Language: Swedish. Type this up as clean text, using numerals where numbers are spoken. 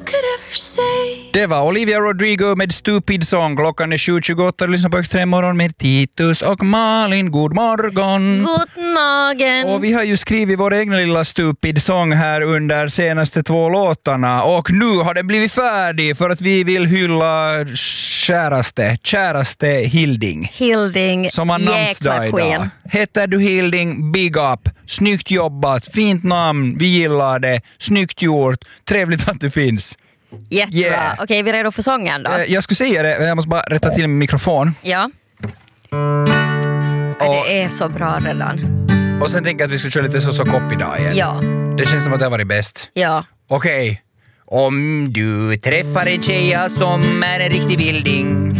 could ever say. Det var Olivia Rodrigo med Stupid Song. Klockan är 7.28 och lyssnar på Extrem morgon med Titus och Malin. God morgon! God morgon! Och vi har ju skrivit vår egna lilla Stupid Song här under senaste 2 låtarna. Och nu har den blivit färdig för att vi vill hylla käraste Hilding. Hilding, som har namnsdag idag. Queen. Heter du Hilding, big up. Snyggt jobbat, fint namn, vi gillar det. Snyggt gjort, trevligt att du finns. Jättebra. Yeah. Okej, vi är redo för sången då? Jag skulle säga det, jag måste bara rätta till min mikrofon. Ja. Det är så bra redan. Och sen tänker jag att vi ska köra lite så kopp idag igen. Ja. Det känns som att det har varit bäst. Ja. Okej. Om du träffar en tjeja som är en riktig vilding,